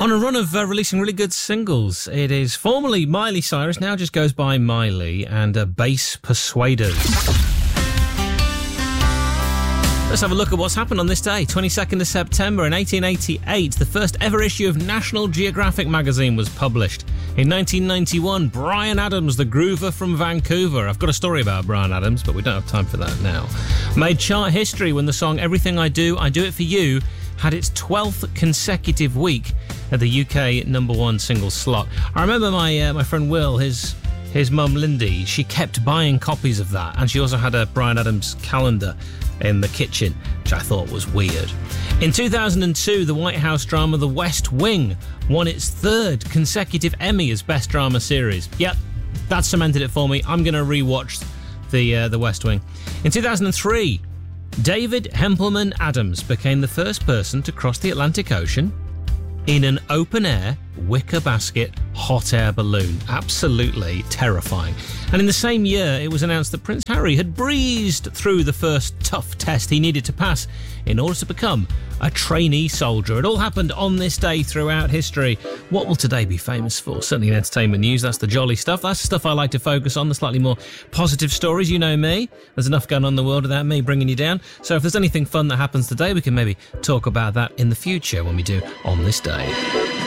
On a run of releasing really good singles. It is formerly Miley Cyrus, now just goes by Miley, and Bass Persuaders. Let's have a look at what's happened on this day, 22nd of September in 1888. The first ever issue of National Geographic magazine was published. In 1991, Bryan Adams, the groover from Vancouver. I've got a story about Bryan Adams, but we don't have time for that now. Made chart history when the song Everything I Do It For You had its 12th consecutive week at the UK #1 single slot. I remember my friend Will, his mum Lindy, she kept buying copies of that, and she also had a Bryan Adams calendar in the kitchen, which I thought was weird. In 2002, the White House drama The West Wing won its 3rd consecutive Emmy as Best Drama Series. Yep, that cemented it for me. I'm going to rewatch the West Wing. In 2003, David Hempelman Adams became the first person to cross the Atlantic Ocean in an open-air, wicker basket, hot air balloon. Absolutely terrifying. And in the same year, it was announced that Prince Harry had breezed through the first tough test he needed to pass in order to become a trainee soldier. It all happened on this day throughout history. What will today be famous for? Certainly in entertainment news, that's the jolly stuff. That's the stuff I like to focus on, the slightly more positive stories. You know me. There's enough going on in the world without me bringing you down. So if there's anything fun that happens today, we can maybe talk about that in the future when we do On This Day.